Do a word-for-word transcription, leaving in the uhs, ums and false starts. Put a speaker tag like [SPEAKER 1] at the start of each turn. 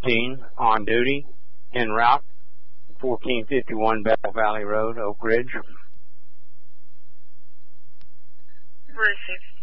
[SPEAKER 1] fourteen on duty, en route, fourteen fifty-one Bell Valley Road, Oak Ridge.
[SPEAKER 2] Bruce